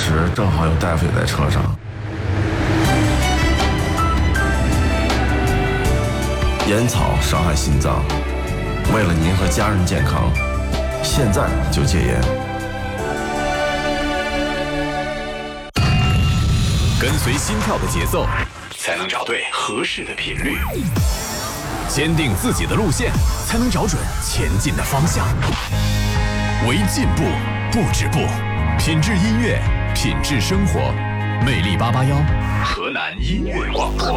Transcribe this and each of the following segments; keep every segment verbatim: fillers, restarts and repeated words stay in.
时正好有大夫也在车上。烟草伤害心脏，为了您和家人健康，现在就戒烟。 跟随心跳的节奏，才能找对合适的频率；坚定自己的路线，才能找准前进的方向。为进步不止步，品质音乐，品质生活。魅力八八幺，河南音乐广播。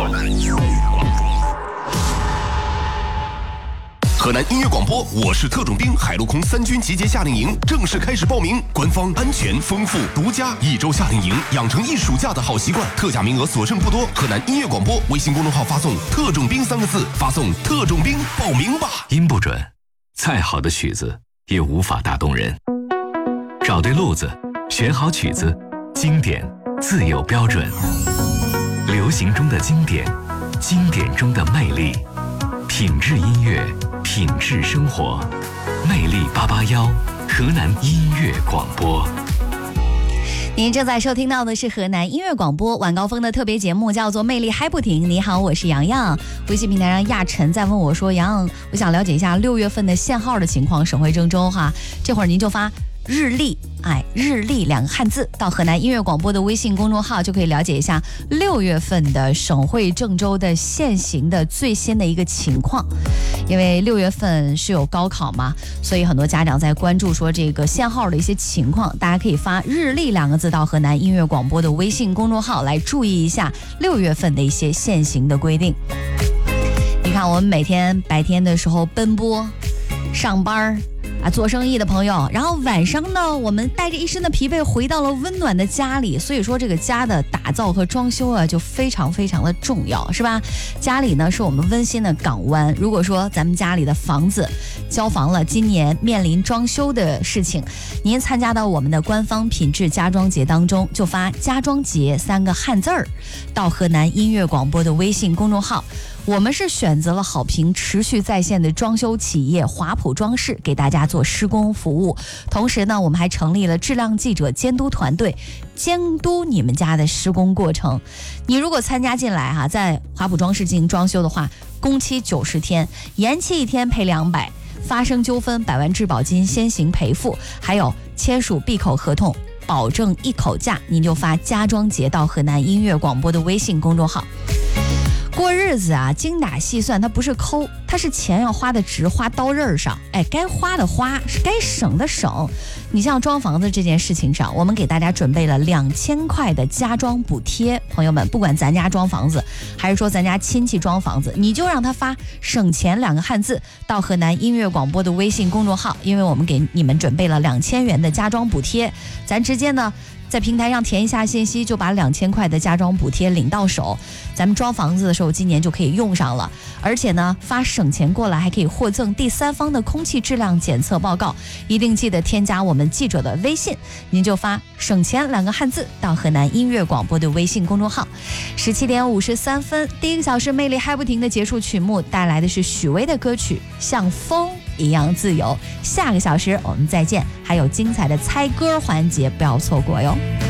河南音乐广播，我是特种兵，海陆空三军集结夏令营正式开始报名，官方、安全、丰富、独家，一周夏令营，养成一暑假的好习惯。特价名额所剩不多，河南音乐广播微信公众号发送“特种兵”三个字，发送“特种兵”报名吧。 音不准，再好的曲子也无法打动人。找对路子，选好曲子，经典自有标准。流行中的经典，经典中的魅力，品质音乐，品质生活。魅力八八幺，河南音乐广播。 您正在收听到的是河南音乐广播晚高峰的特别节目，叫做《魅力嗨不停》。你好，我是洋洋。微信平台上亚晨在问我说：“洋洋，我想了解一下六月份的限号的情况，省会郑州哈。”这会儿您就发日历，哎，日历两个汉字到河南音乐广播的微信公众号，就可以了解一下六月份的省会郑州的限行的最新的一个情况。因为六月份是有高考嘛，所以很多家长在关注说这个限号的一些情况，大家可以发日历两个字到河南音乐广播的微信公众号来注意一下六月份的一些限行的规定。你看我们每天白天的时候奔波上班啊，做生意的朋友，然后晚上呢，我们带着一身的疲惫回到了温暖的家里。所以说，这个家的打造和装修啊，就非常非常的重要，是吧？家里呢，是我们温馨的港湾。如果说咱们家里的房子交房了，今年面临装修的事情，您参加到我们的官方品质家装节当中，就发“家装节”三个汉字儿到河南音乐广播的微信公众号。我们是选择了好评持续在线的装修企业华普装饰，给大家做施工服务。同时呢，我们还成立了质量记者监督团队，监督你们家的施工过程。你如果参加进来哈，在华普装饰进行装修的话，工期九十天，延期一天赔两百，发生纠纷百万质保金先行赔付，还有签署闭口合同，保证一口价。您就发家装节到河南音乐广播的微信公众号。过日子啊，精打细算，它不是抠，它是钱要花的值，花刀刃上。哎，该花的花，是该省的省。你像装房子这件事情上，我们给大家准备了两千块的家装补贴。朋友们，不管咱家装房子，还是说咱家亲戚装房子，你就让他发“省钱”两个汉字到河南音乐广播的微信公众号，因为我们给你们准备了两千元的家装补贴，咱直接呢。在平台上填一下信息，就把两千块的家装补贴领到手。咱们装房子的时候，今年就可以用上了。而且呢，发省钱过来还可以获赠第三方的空气质量检测报告。一定记得添加我们记者的微信，您就发“省钱”两个汉字到河南音乐广播的微信公众号。十七点五十三分，第一个小时魅力嗨不停的结束曲目带来的是许巍的歌曲《像风一样自由》。下个小时我们再见，还有精彩的猜歌环节，不要错过哟。